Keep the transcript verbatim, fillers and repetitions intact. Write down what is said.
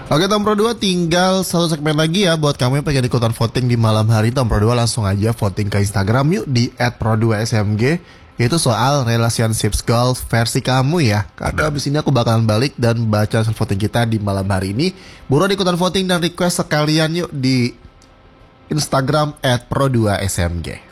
Oke Tom Pro dua, tinggal satu segmen lagi ya buat kamu yang pengen ikutan voting di malam hari. Tom Pro dua langsung aja voting ke Instagram yuk di et pro dua S M G. Itu soal relationships goals versi kamu ya. Karena abis ini aku bakalan balik dan baca hasil voting kita di malam hari ini. Buruan ikutan voting dan request sekalian yuk di Instagram et pro dua S M G.